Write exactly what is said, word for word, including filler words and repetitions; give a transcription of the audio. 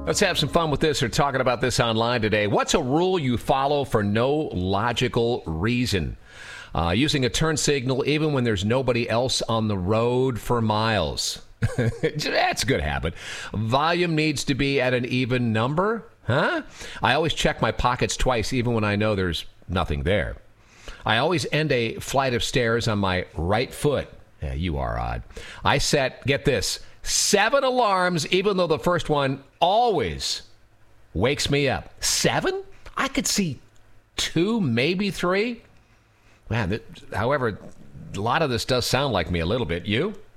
Let's have some fun with this. We're talking about this online today. What's a rule you follow for no logical reason? Uh, using a turn signal even when there's nobody else on the road for miles. That's a good habit. Volume needs to be at an even number. Huh? I always check my pockets twice even when I know there's nothing there. I always end a flight of stairs on my right foot. Yeah, you are odd. I set, get this, seven alarms, even though the first one always wakes me up. Seven? I could see two, maybe three. Man, that, however, a lot of this does sound like me a little bit. You?